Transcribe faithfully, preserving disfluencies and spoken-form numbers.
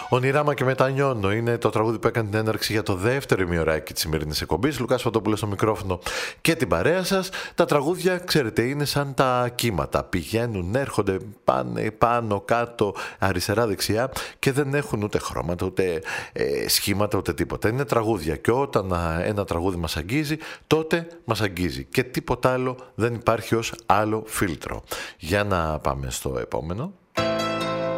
Ονειράμα και μετανιώνω είναι το τραγούδι που έκανε την έναρξη για το δεύτερο ημιωράκι της σημερινής εκπομπής. Λουκάς Φωτόπουλος στο μικρόφωνο και την παρέα σας. Τα τραγούδια, ξέρετε, είναι σαν τα κύματα. Πηγαίνουν, έρχονται πάνε, πάνω, κάτω, αριστερά, δεξιά και δεν έχουν ούτε χρώματα, ούτε ε, σχήματα, ούτε τίποτα. Είναι τραγούδια και όταν α, ένα τραγούδι μας αγγίζει, τότε μας αγγίζει και τίποτα άλλο δεν υπάρχει ως άλλο φίλτρο. Για να πάμε στο επόμενο.